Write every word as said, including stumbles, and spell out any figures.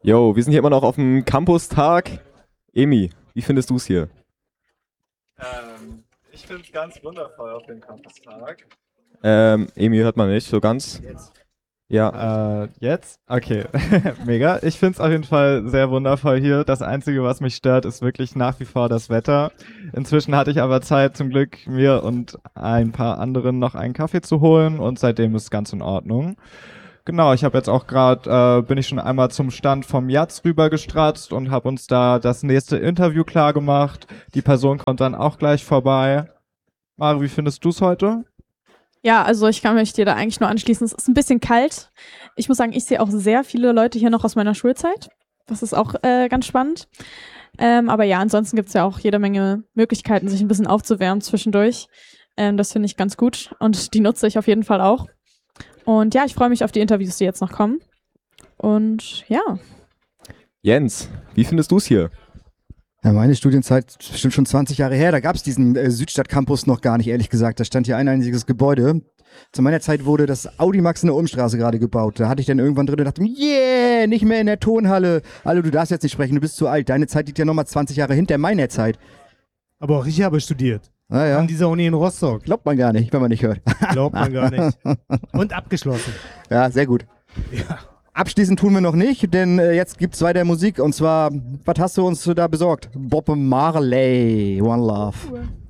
Jo, wir sind hier immer noch auf dem Campus-Tag. Emi, wie findest du es hier? Ähm, ich finde es ganz wundervoll auf dem Campus-Tag. Ähm, Emi hört man nicht so ganz. Jetzt. Ja. Äh, jetzt? Okay, mega. Ich finde es auf jeden Fall sehr wundervoll hier. Das Einzige, was mich stört, ist wirklich nach wie vor das Wetter. Inzwischen hatte ich aber Zeit, zum Glück mir und ein paar anderen noch einen Kaffee zu holen und seitdem ist es ganz in Ordnung. Genau, ich habe jetzt auch gerade, äh, bin ich schon einmal zum Stand vom Jatz rüber gestratzt und habe uns da das nächste Interview klar gemacht. Die Person kommt dann auch gleich vorbei. Mari, wie findest du es heute? Ja, also ich kann mich dir da eigentlich nur anschließen. Es ist ein bisschen kalt. Ich muss sagen, ich sehe auch sehr viele Leute hier noch aus meiner Schulzeit. Das ist auch äh, ganz spannend. Ähm, aber ja, ansonsten gibt es ja auch jede Menge Möglichkeiten, sich ein bisschen aufzuwärmen zwischendurch. Ähm, das finde ich ganz gut und die nutze ich auf jeden Fall auch. Und ja, ich freue mich auf die Interviews, die jetzt noch kommen. Und ja. Jens, wie findest du es hier? Ja, meine Studienzeit ist bestimmt schon zwanzig Jahre her. Da gab es diesen äh, Südstadt-Campus noch gar nicht, ehrlich gesagt. Da stand hier ein einziges Gebäude. Zu meiner Zeit wurde das Audimax in der Ulmstraße gerade gebaut. Da hatte ich dann irgendwann drin und dachte mir, yeah, nicht mehr in der Tonhalle. Hallo, du darfst jetzt nicht sprechen, du bist zu alt. Deine Zeit liegt ja nochmal zwanzig Jahre hinter meiner Zeit. Aber auch ich habe studiert. Ah, ja. An dieser Uni in Rostock. Glaubt man gar nicht, wenn man nicht hört. Glaubt man gar nicht. Und abgeschlossen. Ja, sehr gut. Ja. Abschließend tun wir noch nicht, denn äh, jetzt gibt's weiter Musik. Und zwar, was hast du uns da besorgt? Bob Marley, One Love.